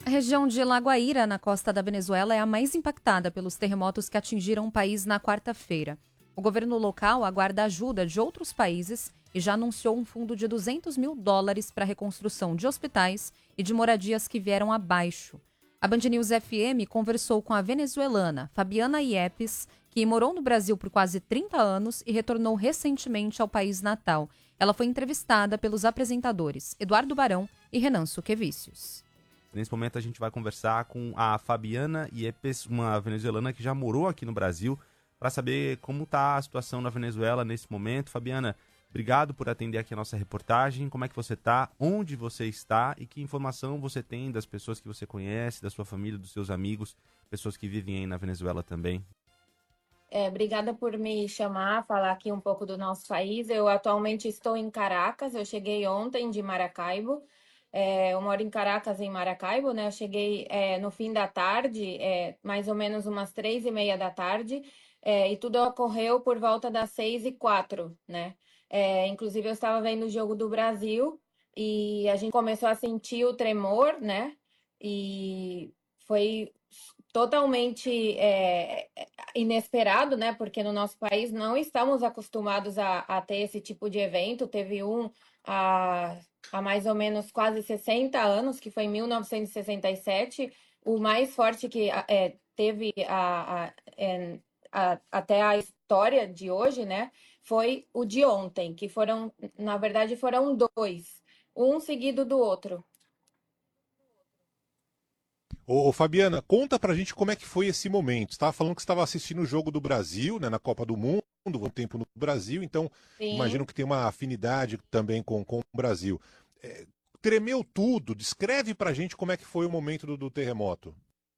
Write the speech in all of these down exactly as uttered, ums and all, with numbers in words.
A região de Lagoaíra, na costa da Venezuela, é a mais impactada pelos terremotos que atingiram o país na quarta-feira. O governo local aguarda ajuda de outros países e já anunciou um fundo de duzentos mil dólares para a reconstrução de hospitais e de moradias que vieram abaixo. A Band News F M conversou com a venezuelana Fabiana Iepes, que morou no Brasil por quase trinta anos e retornou recentemente ao país natal. Ela foi entrevistada pelos apresentadores Eduardo Barão e Renan Suquevicius. Nesse momento a gente vai conversar com a Fabiana Iepes, uma venezuelana que já morou aqui no Brasil, para saber como está a situação na Venezuela nesse momento. Fabiana, obrigado por atender aqui a nossa reportagem. Como é que você está? Onde você está? E que informação você tem das pessoas que você conhece, da sua família, dos seus amigos, pessoas que vivem aí na Venezuela também? É, obrigada por me chamar, falar aqui um pouco do nosso país. Eu atualmente estou em Caracas, eu cheguei ontem de Maracaibo. É, eu moro em Caracas, em Maracaibo, né? Eu cheguei é, no fim da tarde, é, mais ou menos umas três e meia da tarde, é, e tudo ocorreu por volta das seis e quatro, né? É, inclusive, eu estava vendo o jogo do Brasil e a gente começou a sentir o tremor, né? E foi totalmente é, inesperado, né? Porque no nosso país não estamos acostumados a, a ter esse tipo de evento. Teve um há, há mais ou menos quase sessenta anos, que foi em mil novecentos e sessenta e sete, o mais forte que é, teve a, a, é, a, até a história de hoje, né? Foi o de ontem, que foram, na verdade, foram dois, um seguido do outro. Ô, ô, Fabiana, conta pra gente como é que foi esse momento. Você estava falando que estava assistindo o jogo do Brasil, né, na Copa do Mundo, um tempo no Brasil, então imagino Sim. que tem uma afinidade também com, com o Brasil. É, tremeu tudo, descreve pra gente como é que foi o momento do, do terremoto.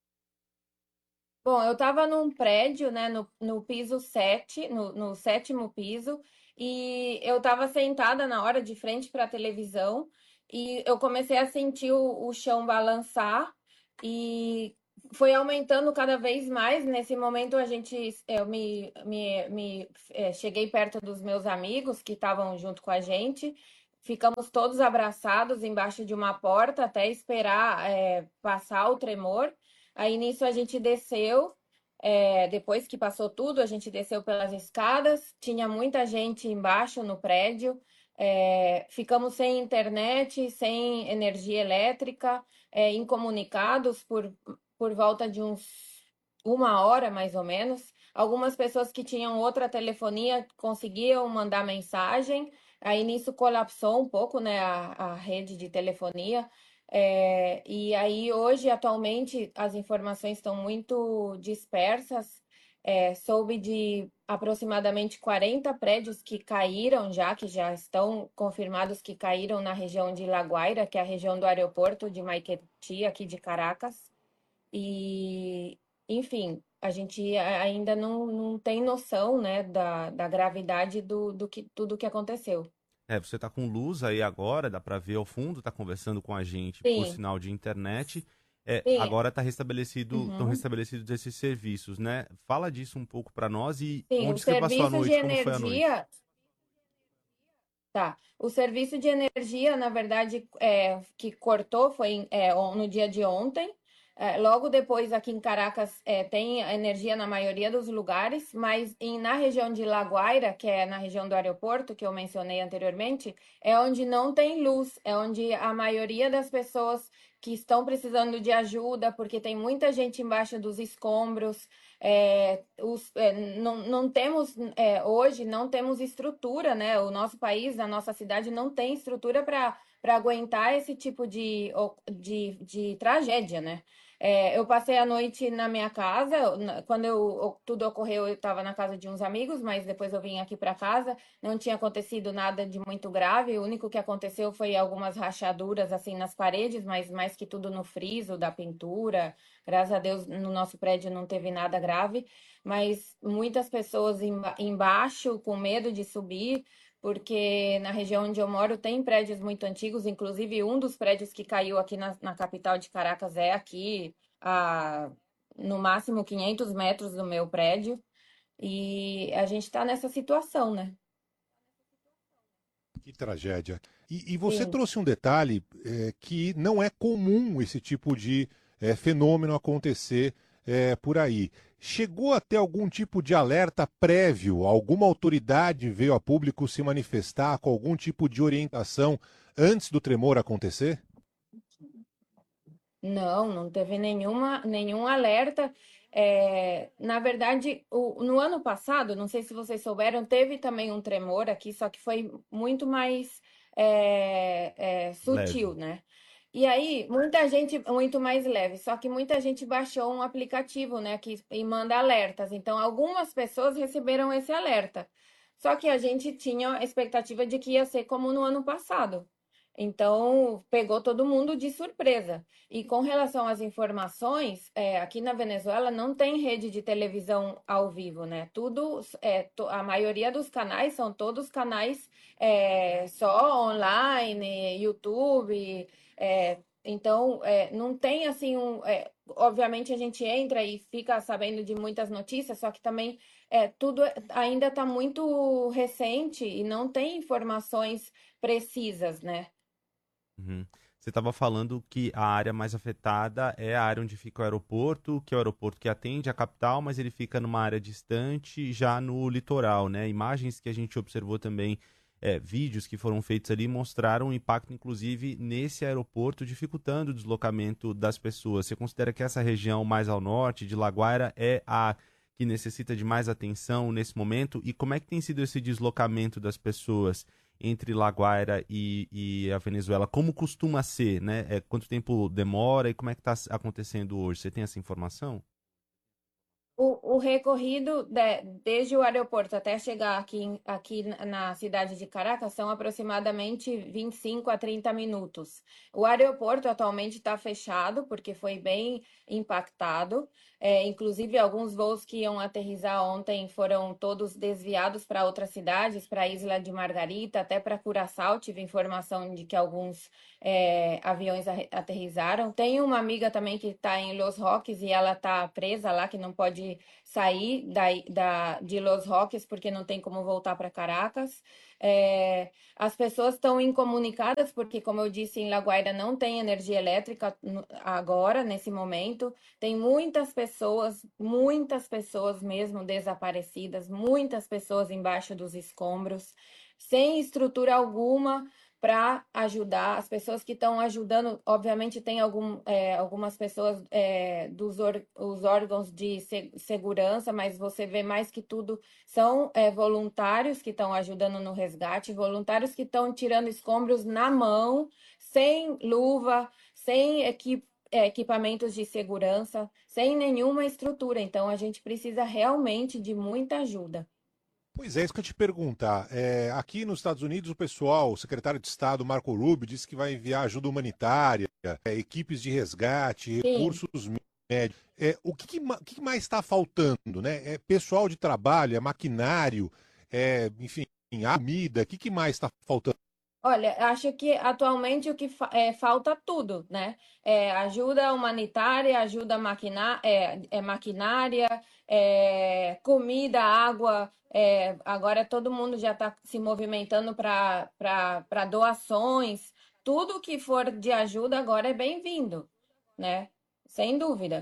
Bom, eu estava num prédio, né, no, no piso sete, no, no sétimo piso, e eu estava sentada na hora de frente para a televisão, e eu comecei a sentir o, o chão balançar, e foi aumentando cada vez mais. Nesse momento, a gente, eu me, me, me eh, cheguei perto dos meus amigos que estavam junto com a gente, ficamos todos abraçados embaixo de uma porta até esperar, eh, passar o tremor. Aí nisso a gente desceu, é, depois que passou tudo, a gente desceu pelas escadas, tinha muita gente embaixo no prédio, é, ficamos sem internet, sem energia elétrica, é, incomunicados por, por volta de uns uma hora mais ou menos. Algumas pessoas que tinham outra telefonia conseguiam mandar mensagem, aí nisso colapsou um pouco, né, a, a rede de telefonia. É, e aí, hoje, atualmente, as informações estão muito dispersas. É, soube de aproximadamente quarenta prédios que caíram já, que já estão confirmados que caíram na região de La Guaira, que é a região do aeroporto de Maiquetía, aqui de Caracas. E, enfim, a gente a- ainda não, não tem noção, né, da, da gravidade do, do que tudo que aconteceu. É, você tá com luz aí agora, dá pra ver ao fundo, tá conversando com a gente por Sim, sinal de internet. É, sim. agora tá restabelecido, estão Uhum. restabelecidos esses serviços, né? Fala disso um pouco pra nós e Sim, o onde que você passou a serviço de noite, como foi a noite? energia, tá. O serviço de energia, na verdade, é, que cortou foi em- é, on- no dia de ontem. É, logo depois, aqui em Caracas, é, tem energia na maioria dos lugares, mas em, na região de La Guaira, que é na região do aeroporto, que eu mencionei anteriormente, é onde não tem luz, é onde a maioria das pessoas que estão precisando de ajuda, porque tem muita gente embaixo dos escombros. É, os, é, não, não temos, é, hoje, não temos estrutura, né? O nosso país, a nossa cidade não tem estrutura para para aguentar esse tipo de, de, de tragédia, né? É, eu passei a noite na minha casa. na- Quando eu, tudo ocorreu, eu estava na casa de uns amigos, mas depois eu vim aqui para casa. Não tinha acontecido nada de muito grave. O único que aconteceu foi algumas rachaduras assim nas paredes, mas mais que tudo no friso da pintura. Graças a Deus, no nosso prédio não teve nada grave, mas muitas pessoas emba- embaixo com medo de subir, porque na região onde eu moro tem prédios muito antigos, inclusive um dos prédios que caiu aqui na, na capital de Caracas é aqui, a, no máximo quinhentos metros do meu prédio, e a gente está nessa situação, né? Que tragédia. E, e você Sim. trouxe um detalhe é, que não é comum esse tipo de é, fenômeno acontecer é, por aí. Chegou a ter algum tipo de alerta prévio? Alguma autoridade veio a público se manifestar com algum tipo de orientação antes do tremor acontecer? Não, não teve nenhuma, nenhum alerta. É, na verdade, o- no ano passado, não sei se vocês souberam, teve também um tremor aqui, só que foi muito mais é, é, Leve. sutil, né? E aí, muita gente, muito mais leve, só que muita gente baixou um aplicativo, né, que e manda alertas. Então, algumas pessoas receberam esse alerta. Só que a gente tinha a expectativa de que ia ser como no ano passado. Então, pegou todo mundo de surpresa. E com relação às informações, é, aqui na Venezuela não tem rede de televisão ao vivo, né? Tudo, é, to- a maioria dos canais são todos canais é, só online, YouTube. é, então, é, não tem assim um. é, obviamente a gente entra e fica sabendo de muitas notícias, só que também é, tudo ainda está muito recente e não tem informações precisas, né? Uhum. Você estava falando que a área mais afetada é a área onde fica o aeroporto, que é o aeroporto que atende a capital, mas ele fica numa área distante, já no litoral, né? Imagens que a gente observou também, é, vídeos que foram feitos ali, mostraram o impacto, inclusive, nesse aeroporto, dificultando o deslocamento das pessoas. Você considera que essa região mais ao norte, de Laguaira, é a que necessita de mais atenção nesse momento? E como é que tem sido esse deslocamento das pessoas entre Laguaira e, e a Venezuela, como costuma ser, né? É, quanto tempo demora e como é que está acontecendo hoje? Você tem essa informação? O, o recorrido de- desde o aeroporto até chegar aqui, em- aqui na na cidade de Caracas são aproximadamente vinte e cinco a trinta minutos. O aeroporto atualmente está fechado porque foi bem impactado. É, inclusive, alguns voos que iam aterrissar ontem foram todos desviados para outras cidades, para a Isla de Margarita, até para Curaçao. Tive informação de que alguns é, aviões a- aterrissaram. Tem uma amiga também que está em Los Roques e ela está presa lá, que não pode sair da, da, de Los Roques porque não tem como voltar para Caracas. É, as pessoas estão incomunicadas porque, como eu disse, em La Guaira não tem energia elétrica no- agora, nesse momento. Tem muitas pessoas, muitas pessoas mesmo desaparecidas, muitas pessoas embaixo dos escombros, sem estrutura alguma para ajudar. As pessoas que estão ajudando, obviamente, tem algum, é, algumas pessoas é, dos or, os órgãos de se- segurança, mas você vê mais que tudo são é, voluntários que estão ajudando no resgate, voluntários que estão tirando escombros na mão, sem luva, sem equi- é, equipamentos de segurança, sem nenhuma estrutura. Então, a gente precisa realmente de muita ajuda. Pois é, isso que eu ia te perguntar. É, aqui nos Estados Unidos, o pessoal, o secretário de Estado, Marco Rubio, disse que vai enviar ajuda humanitária, é, equipes de resgate, Sim. recursos médicos. É, o que, que ma- o que que mais está faltando, né? É pessoal de trabalho, é maquinário, é, enfim, a comida, o que, que mais está faltando? Olha, acho que atualmente o que fa- é, falta tudo, né? É, ajuda humanitária, ajuda maquina, é, é maquinária, é, comida, água. É, agora todo mundo já está se movimentando para para doações. Tudo que for de ajuda agora é bem-vindo, né? Sem dúvida.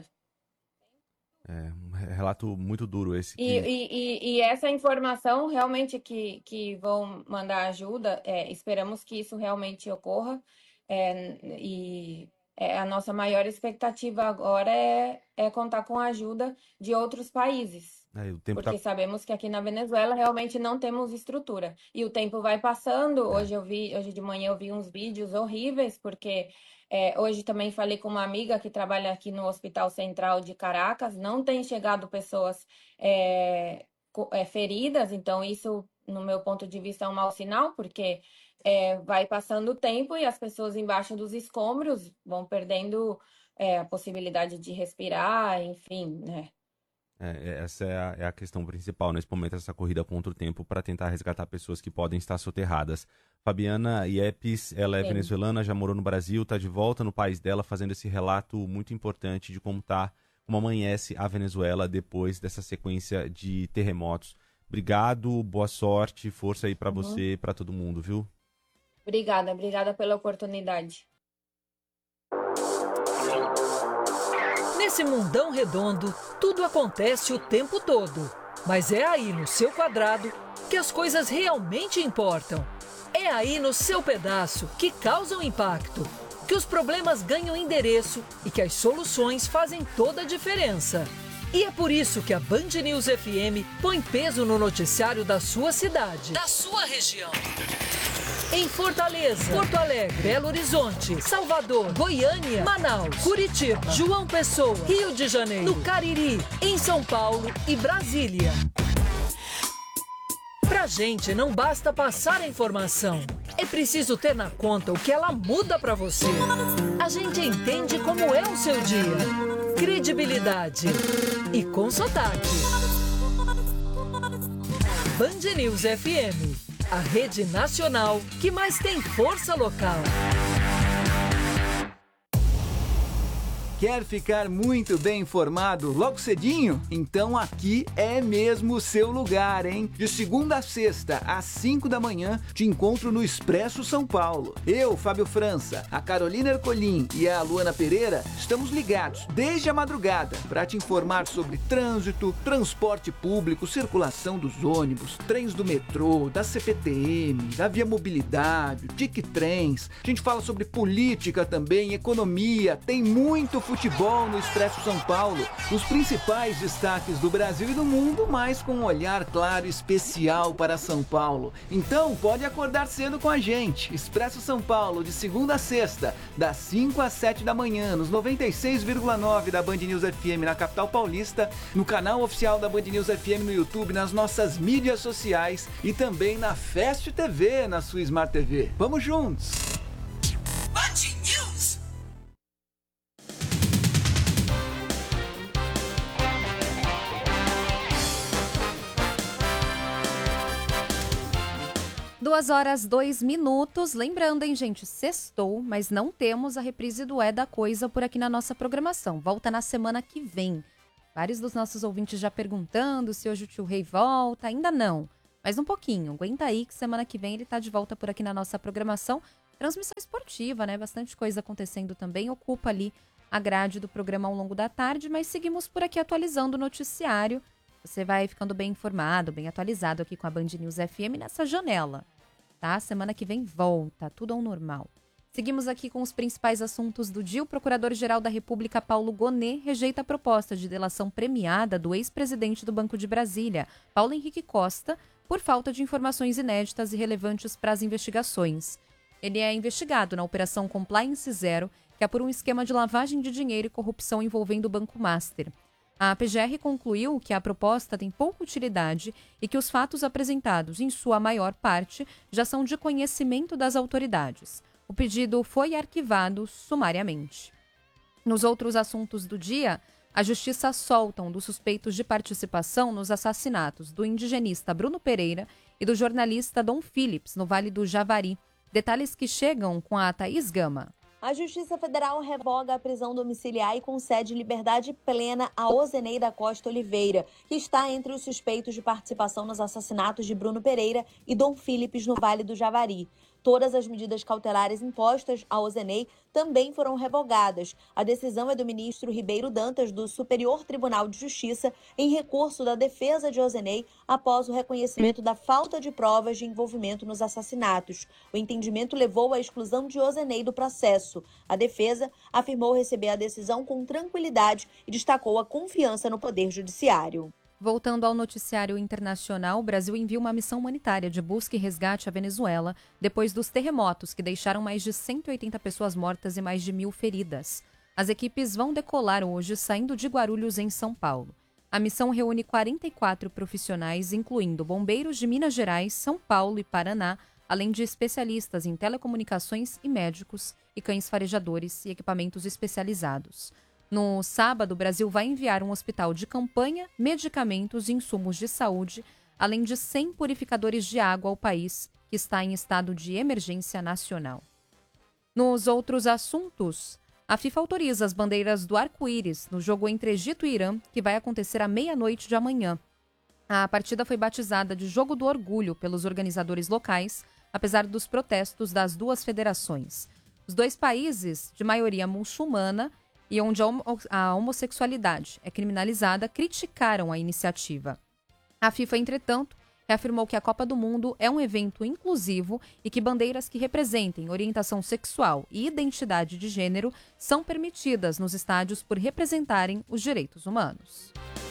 É um relato muito duro esse E, que. e, e, e essa informação realmente que, que vão mandar ajuda, é, esperamos que isso realmente ocorra. É, e é, a nossa maior expectativa agora é, é contar com a ajuda de outros países, É, o tempo tá. porque sabemos que aqui na Venezuela realmente não temos estrutura. E o tempo vai passando. É. Hoje eu vi, hoje de manhã eu vi uns vídeos horríveis, porque é, hoje também falei com uma amiga que trabalha aqui no Hospital Central de Caracas, não tem chegado pessoas é, co- é, feridas, então isso, no meu ponto de vista, é um mau sinal, porque é, vai passando o tempo e as pessoas embaixo dos escombros vão perdendo é, a possibilidade de respirar, enfim, né? É, é, essa é a, é a questão principal nesse momento, essa corrida contra o tempo para tentar resgatar pessoas que podem estar soterradas. Fabiana Iepes, ela é Sim. venezuelana, já morou no Brasil, está de volta no país dela, fazendo esse relato muito importante de como tá, como amanhece a Venezuela depois dessa sequência de terremotos. Obrigado, boa sorte, força aí para Uhum. você e para todo mundo, viu? Obrigada, obrigada pela oportunidade. Nesse mundão redondo, tudo acontece o tempo todo. Mas é aí no seu quadrado que as coisas realmente importam. É aí no seu pedaço que causam impacto, que os problemas ganham endereço e que as soluções fazem toda a diferença. E é por isso que a Band News F M põe peso no noticiário da sua cidade, da sua região. Em Fortaleza, Porto Alegre, Belo Horizonte, Salvador, Goiânia, Manaus, Curitiba, João Pessoa, Rio de Janeiro, no Cariri, em São Paulo e Brasília. Pra gente não basta passar a informação, é preciso ter na conta o que ela muda pra você. A gente entende como é o seu dia. Credibilidade e com sotaque. Band News F M, a rede nacional que mais tem força local. Quer ficar muito bem informado logo cedinho? Então aqui é mesmo o seu lugar, hein? De segunda a sexta, às cinco da manhã, te encontro no Expresso São Paulo. Eu, Fábio França, a Carolina Ercolim e a Luana Pereira estamos ligados desde a madrugada para te informar sobre trânsito, transporte público, circulação dos ônibus, trens do metrô, da C P T M, da Via Mobilidade, Tic Trens. A gente fala sobre política também, economia, tem muito futebol no Expresso São Paulo, os principais destaques do Brasil e do mundo, mas com um olhar claro e especial para São Paulo. Então pode acordar cedo com a gente. Expresso São Paulo, de segunda a sexta, das cinco às sete da manhã, nos noventa e seis vírgula nove da Band News F M na capital paulista, no canal oficial da Band News F M no YouTube, nas nossas mídias sociais e também na Fast T V, na sua Smart T V. Vamos juntos! Band News! Duas horas, dois minutos. Lembrando, hein, gente, sextou, mas não temos a reprise do É da Coisa por aqui na nossa programação. Volta na semana que vem. Vários dos nossos ouvintes já perguntando se hoje o Tio Rei volta. Ainda não, mas um pouquinho. Aguenta aí que semana que vem ele tá de volta por aqui na nossa programação. Transmissão esportiva, né? Bastante coisa acontecendo também. Ocupa ali a grade do programa ao longo da tarde, mas seguimos por aqui atualizando o noticiário. Você vai ficando bem informado, bem atualizado aqui com a Band News F M nessa janela. Tá? Semana que vem volta, tudo ao normal. Seguimos aqui com os principais assuntos do dia. O Procurador-Geral da República, Paulo Gonet, rejeita a proposta de delação premiada do ex-presidente do Banco de Brasília, Paulo Henrique Costa, por falta de informações inéditas e relevantes para as investigações. Ele é investigado na Operação Compliance Zero, que é por um esquema de lavagem de dinheiro e corrupção envolvendo o Banco Master. A P G R concluiu que a proposta tem pouca utilidade e que os fatos apresentados, em sua maior parte, já são de conhecimento das autoridades. O pedido foi arquivado sumariamente. Nos outros assuntos do dia, a Justiça solta um dos suspeitos de participação nos assassinatos do indigenista Bruno Pereira e do jornalista Dom Phillips, no Vale do Javari. Detalhes que chegam com a Thaís Gama. A Justiça Federal revoga a prisão domiciliar e concede liberdade plena a Ozenei da Costa Oliveira, que está entre os suspeitos de participação nos assassinatos de Bruno Pereira e Dom Phillips no Vale do Javari. Todas as medidas cautelares impostas a Ozenei também foram revogadas. A decisão é do ministro Ribeiro Dantas, do Superior Tribunal de Justiça, em recurso da defesa de Ozenei após o reconhecimento da falta de provas de envolvimento nos assassinatos. O entendimento levou à exclusão de Ozenei do processo. A defesa afirmou receber a decisão com tranquilidade e destacou a confiança no Poder Judiciário. Voltando ao noticiário internacional, o Brasil envia uma missão humanitária de busca e resgate à Venezuela depois dos terremotos que deixaram mais de cento e oitenta pessoas mortas e mais de mil feridas. As equipes vão decolar hoje, saindo de Guarulhos, em São Paulo. A missão reúne quarenta e quatro profissionais, incluindo bombeiros de Minas Gerais, São Paulo e Paraná, além de especialistas em telecomunicações e médicos, e cães farejadores e equipamentos especializados. No sábado, o Brasil vai enviar um hospital de campanha, medicamentos e insumos de saúde, além de cem purificadores de água ao país, que está em estado de emergência nacional. Nos outros assuntos, a FIFA autoriza as bandeiras do arco-íris no jogo entre Egito e Irã, que vai acontecer à meia-noite de amanhã. A partida foi batizada de Jogo do Orgulho pelos organizadores locais, apesar dos protestos das duas federações. Os dois países, de maioria muçulmana e onde a homossexualidade é criminalizada, criticaram a iniciativa. A FIFA, entretanto, reafirmou que a Copa do Mundo é um evento inclusivo e que bandeiras que representem orientação sexual e identidade de gênero são permitidas nos estádios por representarem os direitos humanos.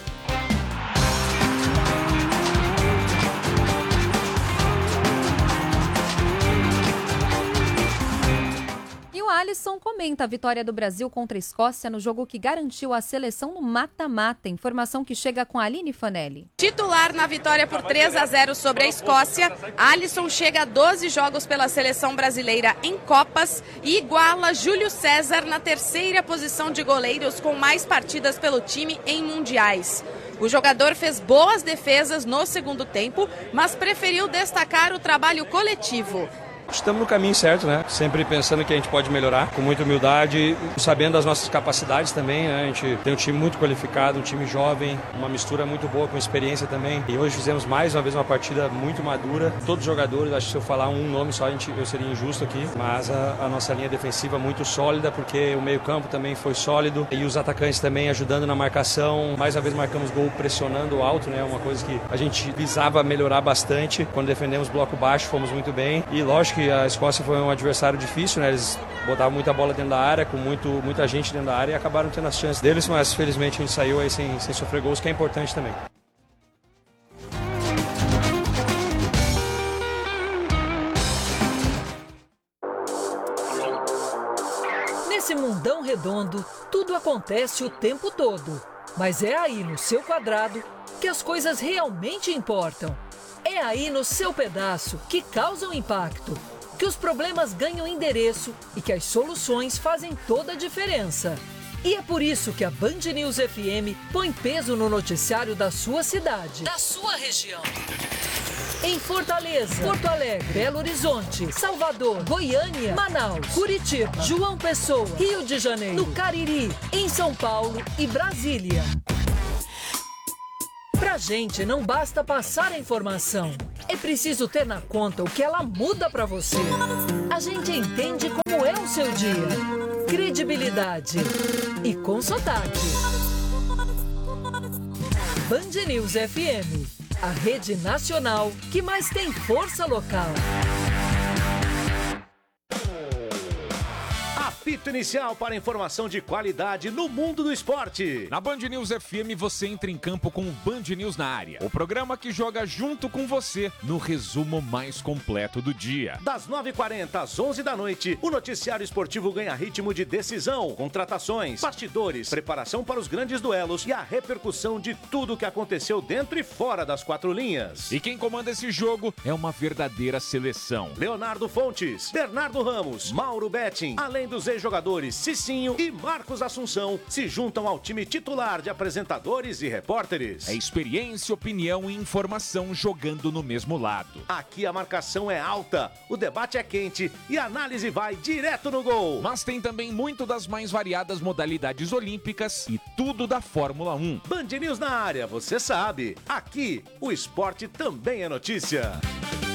E o Alisson comenta a vitória do Brasil contra a Escócia no jogo que garantiu a seleção no mata-mata. Informação que chega com a Aline Fanelli. Titular na vitória por três a zero sobre a Escócia, Alisson chega a doze jogos pela seleção brasileira em Copas e iguala Júlio César na terceira posição de goleiros com mais partidas pelo time em mundiais. O jogador fez boas defesas no segundo tempo, mas preferiu destacar o trabalho coletivo. Estamos no caminho certo, né? Sempre pensando que a gente pode melhorar, com muita humildade, sabendo das nossas capacidades também, né? A gente tem um time muito qualificado, um time jovem, uma mistura muito boa com experiência também. E hoje fizemos mais uma vez uma partida muito madura. Todos os jogadores, acho que se eu falar um nome só, a gente, eu seria injusto aqui. Mas a, a nossa linha defensiva muito sólida, porque o meio-campo também foi sólido. E os atacantes também ajudando na marcação. Mais uma vez marcamos gol pressionando alto, né? Uma coisa que a gente visava melhorar bastante. Quando defendemos bloco baixo, fomos muito bem. E lógico que a Escócia foi um adversário difícil, né? Eles botavam muita bola dentro da área, com muito, muita gente dentro da área e acabaram tendo as chances deles, mas felizmente a gente saiu aí sem, sem sofrer gols, que é importante também. Nesse mundão redondo, tudo acontece o tempo todo. Mas é aí no seu quadrado que as coisas realmente importam. É aí no seu pedaço que causam impacto, que os problemas ganham endereço e que as soluções fazem toda a diferença. E é por isso que a Band News F M põe peso no noticiário da sua cidade, da sua região. Em Fortaleza, Porto Alegre, Belo Horizonte, Salvador, Goiânia, Manaus, Curitiba, João Pessoa, Rio de Janeiro, no Cariri, em São Paulo e Brasília. Pra gente não basta passar a informação, é preciso ter na conta o que ela muda pra você. A gente entende como é o seu dia. Credibilidade e com sotaque. Band News F M, a rede nacional que mais tem força local. Apito inicial para informação de qualidade no mundo do esporte. Na Band News F M você entra em campo com o Band News na área. O programa que joga junto com você no resumo mais completo do dia. Das nove e quarenta às onze da noite, o noticiário esportivo ganha ritmo de decisão, contratações, bastidores, preparação para os grandes duelos e a repercussão de tudo o que aconteceu dentro e fora das quatro linhas. E quem comanda esse jogo é uma verdadeira seleção. Leonardo Fontes, Bernardo Ramos, Mauro Betting, além dos ex-jogadores Cicinho e Marcos Assunção, se juntam ao time titular de apresentadores e repórteres. É experiência, opinião e informação jogando no mesmo lado. Aqui a marcação é alta, o debate é quente e a análise vai direto no gol. Mas tem também muito das mais variadas modalidades olímpicas e tudo da Fórmula um. Band News na área, você sabe. Aqui, o esporte também é notícia.